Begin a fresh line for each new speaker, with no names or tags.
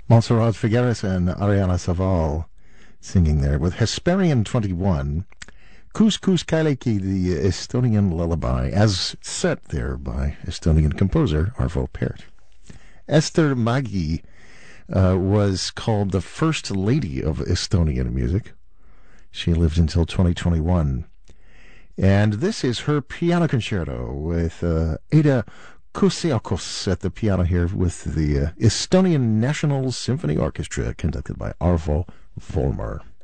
Montserrat Figueres and Ariana Saval singing there with Hesperian 21, Couscous Kaileki, the Estonian lullaby, as set there by Estonian composer Arvo Pärt. Ester Mägi was called the First Lady of Estonian music. She lived until 2021. And this is her piano concerto with Ada Kusiakos at the piano here with the Estonian National Symphony Orchestra, conducted by Arvo Volmer.